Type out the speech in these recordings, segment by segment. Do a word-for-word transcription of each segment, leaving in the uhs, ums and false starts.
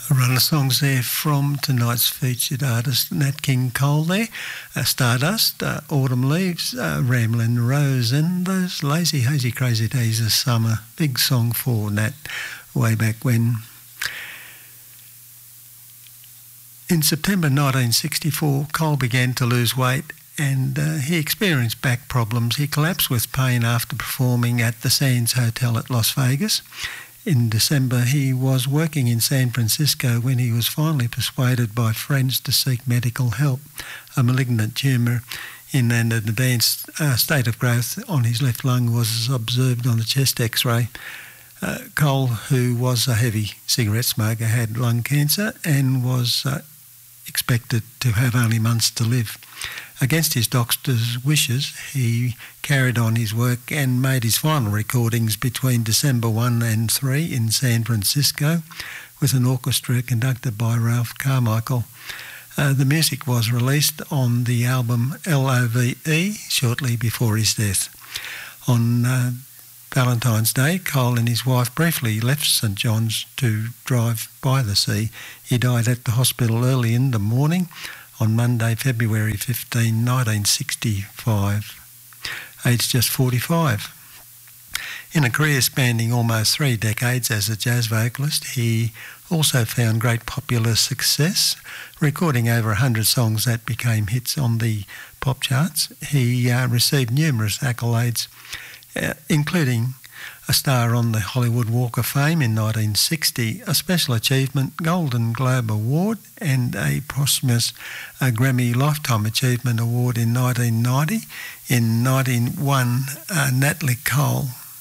A run of songs there from tonight's featured artist, Nat King Cole there. Uh, Stardust, uh, Autumn Leaves, uh, Ramblin' Rose, and those lazy, hazy, crazy days of summer. Big song for Nat way back when. In September nineteen sixty-four, Cole began to lose weight and uh, he experienced back problems. He collapsed with pain after performing at the Sands Hotel at Las Vegas. In December, he was working in San Francisco when he was finally persuaded by friends to seek medical help. A malignant tumour in an advanced uh, state of growth on his left lung was observed on the chest x-ray. Uh, Cole, who was a heavy cigarette smoker, had lung cancer and was uh, expected to have only months to live. Against his doctor's wishes, he carried on his work and made his final recordings between December first and third in San Francisco with an orchestra conducted by Ralph Carmichael. Uh, the music was released on the album L O V E shortly before his death. On uh, Valentine's Day, Cole and his wife briefly left St John's to drive by the sea. He died at the hospital early in the morning on Monday, February fifteenth, nineteen sixty-five, aged just forty-five. In a career spanning almost three decades as a jazz vocalist, he also found great popular success, recording over one hundred songs that became hits on the pop charts. He uh, received numerous accolades, uh, including a star on the Hollywood Walk of Fame in nineteen sixty, a Special Achievement Golden Globe Award and a posthumous uh, Grammy Lifetime Achievement Award in nineteen ninety. In nineteen oh one, uh, Natalie Cole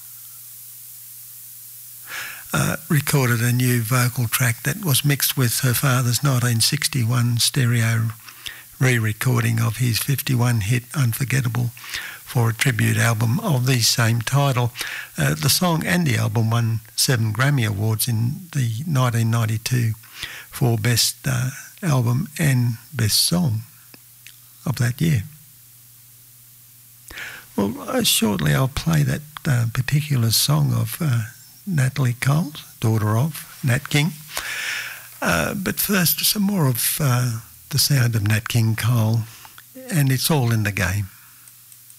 uh, recorded a new vocal track that was mixed with her father's nineteen sixty-one stereo re-recording of his fifty-one hit Unforgettable for a tribute album of the same title. Uh, the song and the album won seven Grammy Awards in the nineteen ninety-two for Best uh, Album and Best Song of that year. Well, uh, shortly I'll play that uh, particular song of uh, Natalie Cole, daughter of Nat King. Uh, but first, some more of uh, the sound of Nat King Cole, and it's all in the game.